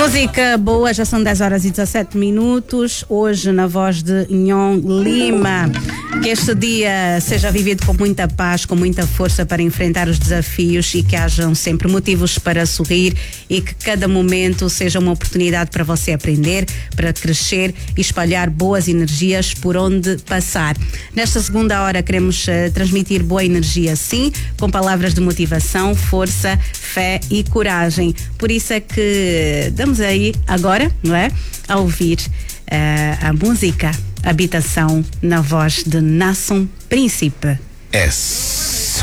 Música boa, já são 10h17. Hoje na voz de Nyon Lima. Que este dia seja vivido com muita paz, com muita força para enfrentar os desafios e que hajam sempre motivos para sorrir e que cada momento seja uma oportunidade para você aprender, para crescer e espalhar boas energias por onde passar. Nesta segunda hora queremos transmitir boa energia, sim, com palavras de motivação, força, fé e coragem. Por isso é que damos aí agora, não é? A ouvir a música Habitação na voz de Nasson Príncipe. S.